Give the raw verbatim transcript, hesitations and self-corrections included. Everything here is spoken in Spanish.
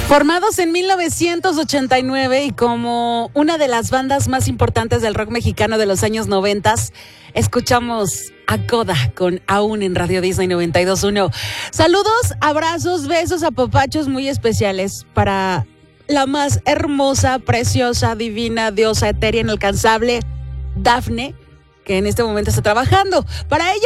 Formados en mil novecientos ochenta y nueve y como una de las bandas más importantes del rock mexicano de los años noventas, escuchamos a Coda con Aún en Radio Disney noventa y dos punto uno. Saludos, abrazos, besos, apapachos muy especiales para la más hermosa, preciosa, divina, diosa etérea, inalcanzable, Dafne, que en este momento está trabajando. Para ella